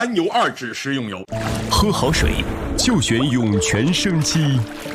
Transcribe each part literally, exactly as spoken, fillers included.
甘油二酯食用油。 喝好水就选涌泉生机。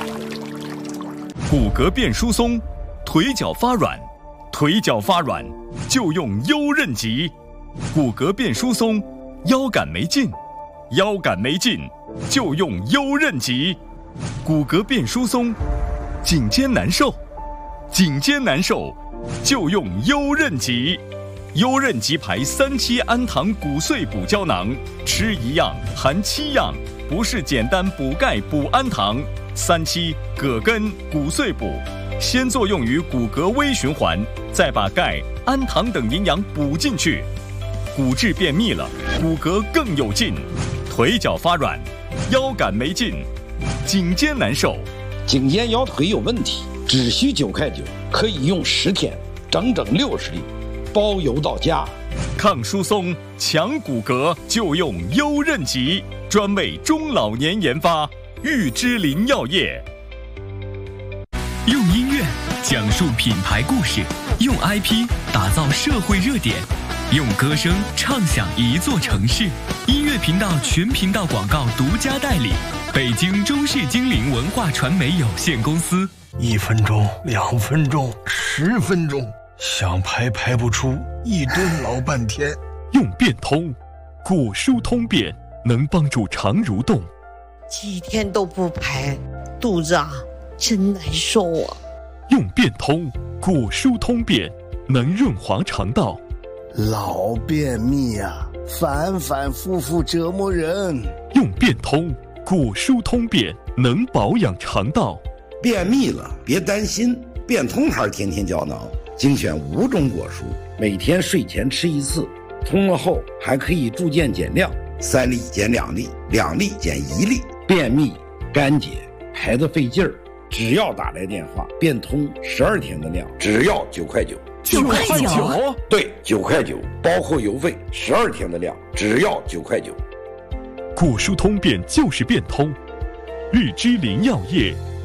骨骼变疏松，腿脚发软，腿脚发软就用优韧极。骨骼变疏松，腰杆没劲，腰杆没劲就用优韧极。骨骼变疏松，颈肩难受，颈肩难受就用优韧极。优韧极牌三七氨糖骨碎补胶囊，吃一样含七样，不是简单补钙补氨糖。三七葛根骨碎补，先作用于骨骼微循环，再把钙、氨糖等营养补进去，骨质变密了，骨骼更有劲。腿脚发软，腰杆没劲，颈肩难受， 颈肩腰腿有问题，只需九块九，可以用十天，整整六十粒，包邮到家。 抗疏松、强骨骼就用优韧极，专为中老年研发。玉芝林药业用音乐讲述品牌故事，用 I P 打造社会热点，用歌声唱响一座城市。音乐频道全频道广告独家代理，北京中视精灵文化传媒有限公司。 一分钟、两分钟、十分钟，想排排不出，一蹲老半天。 用变通，骨疏通便能帮助肠蠕动。 几天都不排，肚子啊真难受啊。 用变通，骨疏通便能润滑肠道。 老便秘啊，反反复复折磨人。 用变通，骨疏通便能保养肠道。 便秘了别担心，变通牌天天胶囊精选五种果蔬，每天睡前吃一次，通了后还可以逐渐减量，三粒减两粒，两粒减一粒。便秘、干结、排得费劲儿，只要打来电话，变通十二天的量，只要九块九。 九块九？ 对，九块九，包括邮费，十二天的量，只要九块九。 骨疏通便就是变通，玉芝林药业。